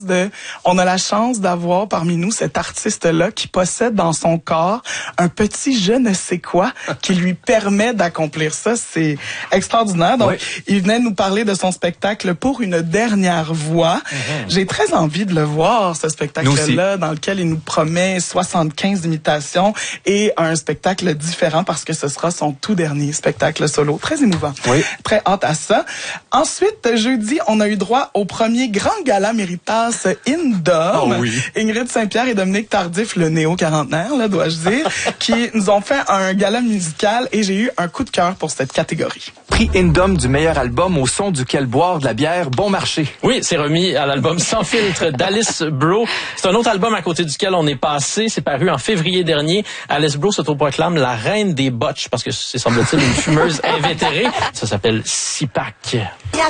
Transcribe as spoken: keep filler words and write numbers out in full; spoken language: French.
De, on a la chance d'avoir parmi nous cet artiste-là qui possède dans son corps un petit je ne sais quoi qui lui permet d'accomplir ça. C'est extraordinaire. Donc, oui. Il venait nous parler de son spectacle Pour une dernière voix. Mm-hmm. J'ai très envie de le voir, ce spectacle-là, dans lequel il nous promet soixante-quinze imitations et un spectacle différent parce que ce sera son tout dernier spectacle solo. Très émouvant. Oui. Très hâte à ça. Ensuite, jeudi, on a eu droit au premier grand gala Méritas Indom. Oh oui. Ingrid Saint-Pierre et Dominique Tardif, le néo-quarantenaire, là, dois-je dire, qui nous ont fait un gala musical et j'ai eu un coup de cœur pour cette catégorie. Prix Indom du meilleur album au son duquel boire de la bière bon marché. Oui, c'est remis à l'album Sans filtre d'Alice Bro. C'est un autre album à côté duquel on est passé. C'est paru en février dernier. Alice Bro s'autoproclame la reine des botches parce que c'est, semble-t-il, une fumeuse invétérée. Ça s'appelle Six Pack.